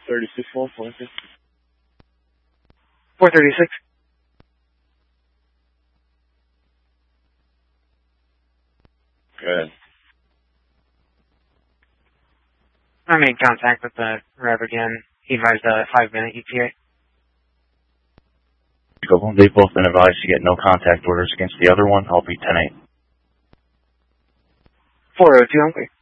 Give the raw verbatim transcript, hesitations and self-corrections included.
thirty-six one, four thirty-six. four thirty-six. Good. I made contact with the Rev again. He advised a five-minute E T A. They've both been advised to get no contact orders against the other one. I'll be ten eight. four oh two, I'm clear.